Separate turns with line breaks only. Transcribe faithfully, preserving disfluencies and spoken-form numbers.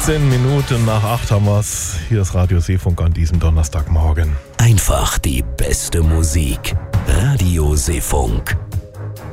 fünfzehn Minuten nach acht haben wir's. Hier ist Radio Seefunk an diesem Donnerstagmorgen.
Einfach die beste Musik. Radio Seefunk.